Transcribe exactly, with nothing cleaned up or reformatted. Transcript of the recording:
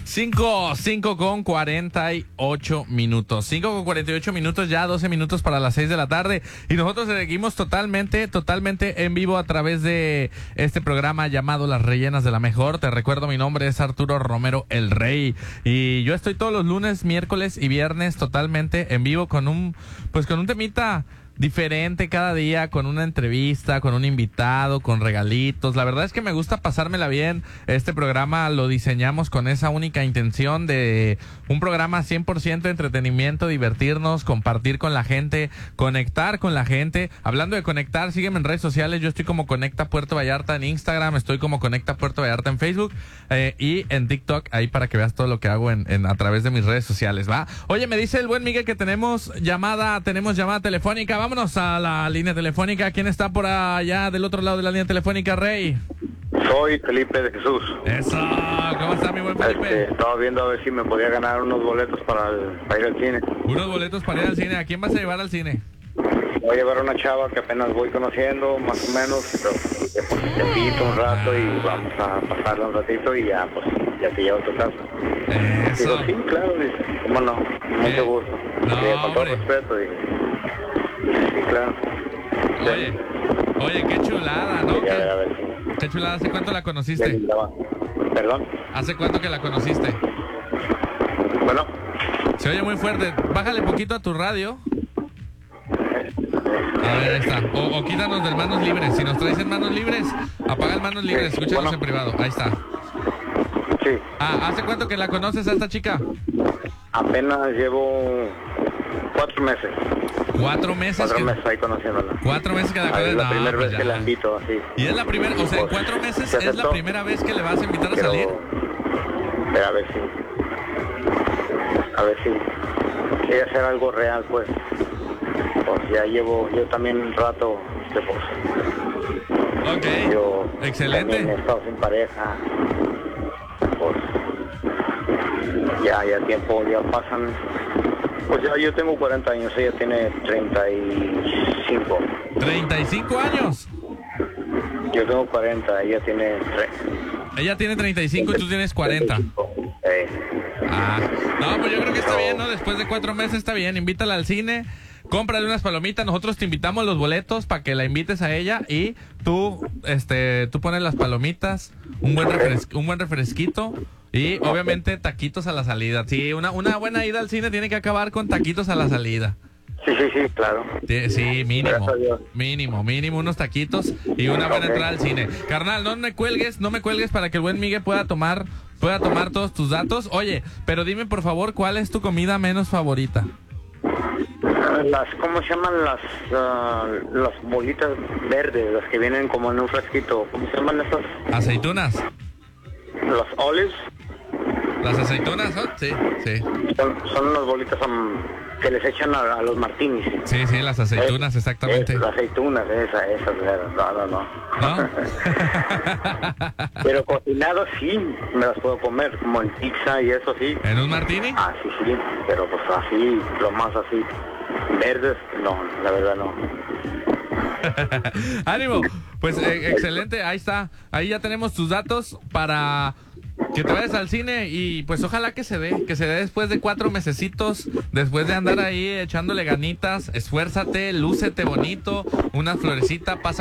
Cinco, cinco con cuarenta y ocho minutos. Cinco con cuarenta y ocho minutos, ya doce minutos para las seis de la tarde. Y nosotros seguimos totalmente, totalmente en vivo a través de este programa llamado Las Rellenas de la Mejor. Te recuerdo, mi nombre es Arturo Romero, el Rey. Y yo estoy todos los lunes, miércoles y viernes totalmente en vivo con un, pues con un temita diferente cada día, con una entrevista, con un invitado, con regalitos. La verdad es que me gusta pasármela bien. Este programa lo diseñamos con esa única intención de un programa cien por ciento de entretenimiento, divertirnos, compartir con la gente, conectar con la gente. Hablando de conectar, sígueme en redes sociales. Yo estoy como Conecta Puerto Vallarta en Instagram, estoy como Conecta Puerto Vallarta en Facebook eh, y en TikTok, ahí para que veas todo lo que hago en, en a través de mis redes sociales, ¿va? Oye, me dice el buen Miguel que tenemos llamada, tenemos llamada telefónica. Vámonos a la línea telefónica. ¿Quién está por allá del otro lado de la línea telefónica, Rey? Soy Felipe de Jesús. Eso, ¿cómo está mi buen Felipe? Este, estaba viendo a ver si me podía ganar unos boletos para, el, para ir al cine. Unos boletos para ir al cine. ¿A quién vas a llevar al cine? Voy a llevar a una chava que apenas voy conociendo, más o menos, pero te invito un rato y vamos a pasarla un ratito y ya, pues, ya te llevo a tu casa. Eso. Digo, sí, claro, dice, cómo no, mucho Eh, gusto. no, Sí, con todo hombre. respeto. Y, sí, claro. Oye, oye, qué chulada, ¿no? Sí, a ver, ¿Qué, a ver. qué chulada? ¿Hace cuánto la Ya conociste? estaba. ¿Perdón? ¿Hace cuánto que la conociste? Bueno. Se oye muy fuerte. Bájale poquito a tu radio. A ver, ahí está. O, o quítanos del manos libres. Si nos traes en manos libres, apaga el manos libres. Sí, Escúchanos bueno. en privado. Ahí está. Sí, Ah, ¿hace cuánto que la conoces a esta chica? apenas llevo cuatro meses. Cuatro meses. Cuatro que- meses ahí conociéndola. Cuatro meses que la Ah, conoces. es la No, primera pues vez que ya. la invito, así. Y es la primera, o sea, en Pues, cuatro meses ¿se es la aceptó? primera vez que le vas a invitar a Pero, salir. pero a ver si... A ver si... Quiere hacer algo real, pues. Pues ya llevo yo también un rato, este, pues... Ok, Yo excelente. también he estado sin pareja. Pues... Ya, ya tiempo, ya pasan... Pues ya yo tengo cuarenta años, ella tiene treinta y cinco. treinta y cinco años. Yo tengo cuarenta, ella tiene tres. Ella tiene treinta y cinco y tú tienes cuarenta. Eh, Ah, no, pues yo creo que está bien, ¿no? Después de cuatro meses está bien. Invítala al cine, cómprale unas palomitas. Nosotros te invitamos los boletos para que la invites a ella y tú, este, tú pones las palomitas, un buen refres- un buen refresquito y obviamente taquitos a la salida. Sí, una, una buena ida al cine tiene que acabar con taquitos a la salida. sí, sí, sí, claro. Sí, sí, mínimo, Gracias a Dios. mínimo, mínimo unos taquitos y una buena Ok. entrada al cine. Carnal, no me cuelgues, no me cuelgues para que el buen Miguel pueda tomar, pueda tomar todos tus datos. Oye, pero dime por favor, ¿cuál es tu comida menos favorita? Las, ¿cómo se llaman las ah, las bolitas verdes, las que vienen como en un frasquito? ¿Cómo se llaman esas? ¿Aceitunas? Las olives. ¿Las aceitunas? Oh, sí, sí. Son, son unas bolitas um, que les echan a, a los martinis. Sí, sí, las aceitunas, Eh, exactamente. eh, las aceitunas, esas, esas, esas, no, no, no. ¿No? Pero cocinadas sí, me las puedo comer, como en pizza y eso sí. ¿En un martini? Ah, sí, sí, pero pues así, lo más así, verdes, no, la verdad no. Ánimo, pues eh, excelente, ahí está, ahí ya tenemos tus datos para que te vayas al cine y pues ojalá que se dé, que se dé después de cuatro mesecitos, después de andar ahí echándole ganitas, esfuérzate, lúcete bonito, una florecita, pasa